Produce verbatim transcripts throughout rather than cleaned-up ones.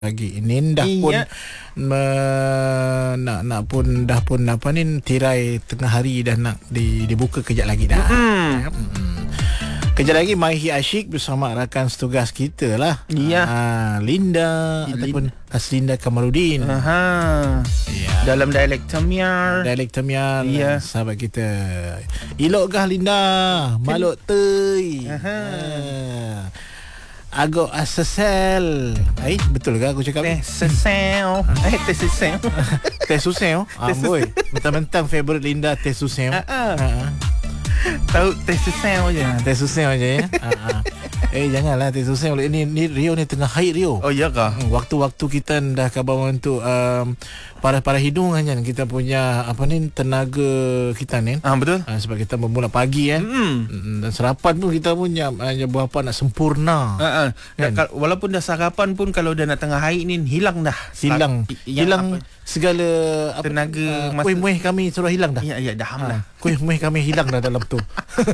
lagi. Nin dah pun Iya. me, nak nak pun dah pun apa ni tirai tengah hari dah nak di, dibuka kejap lagi dah. Hmm. Hmm. Kejap lagi Maihi Asyik bersama rakan setugas kita lah. Iya. Ha, Linda Lin- ataupun Haslinda Kamarudin. Aha. Ya. Dalam dialek Tamiar. Dialek Tamiar. Iya. Sahabat kita. Ilok gah Linda. Maluk tei. Aha. Ha. Agak asasel. Eh, betul ke aku cakap? Teh sesel. Eh, teh sesel. Teh susel. Ah, Teh boy. Mentang-mentang favorite Linda teh susel. Ah, ah. Ha. Tahu teh sesel je. Teh susel aja ya. Ha. Eh, janganlah teh susel. Ini ni Rio ni tengah haid Rio. Oh, iya kah? Hmm, Waktu-waktu kita dah khabar untuk um, para-para hidung kan kita punya apa ni tenaga kita ni. Ah, betul. Ha, sebab kita bermula pagi kan. Hmm. Mm, dan sarapan pun kita punya hanya berapa nak sempurna. Ha ah. Kan? Kal- Walaupun dah sarapan pun kalau dah nak tengah haid ni hilang dah. Hilang Sa- yang hilang apa? segala apa, Tenaga uh, masa- kuih-muih kami suruh hilang dah. Ya, ya, dah ham Ha, dah. kuih-muih kami hilang dah dalam tu.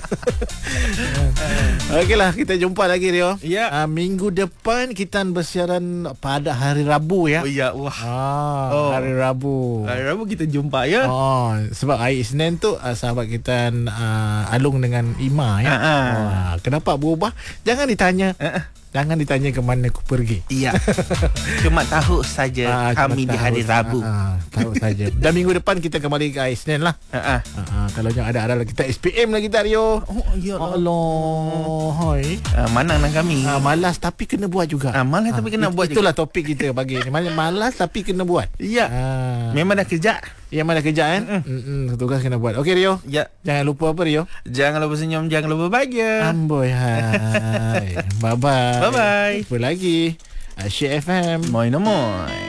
Okeylah, kita jumpa lagi Rio. Ya. Uh, minggu depan kita bersiaran pada hari Rabu ya. Oh ya, wah. Ah, Oh. hari Rabu. Hari Rabu kita jumpa ya. Oh, sebab hari Isnin tu uh, sahabat kita uh, Alung dengan Ima ya. Ah, ah. Oh, kenapa berubah? Jangan ditanya. Ah, ah. Jangan ditanya ke mana aku pergi. Iya. Cuma tahu saja Ah, cuma kami di tahu- hari Rabu. Ah, ah, tahu saja. Dan minggu depan kita kembali ke hari Isnin lah. Ha ah. Ah, ah, kalau jangan ada ada kita S P M lagi tak Rio. Oh, ya Allah. Allah. Hai. Ah, mana nak kami? Ah, malas tapi kena buat juga. Ah, malas tapi kena it- buat Itulah topik kita pagi ni. Mal- Malas tapi kena buat. Ya. Ah. Memang dah kerja. Yang mana kerja kan? Mm-mm. Tugas kena buat. Okey Rio. Ya. Jangan lupa apa Rio? Jangan lupa senyum, jangan lupa bahagia. Amboi hai. Bye bye. Bye bye. Jumpa lagi. Asyik F M. Moi no moi.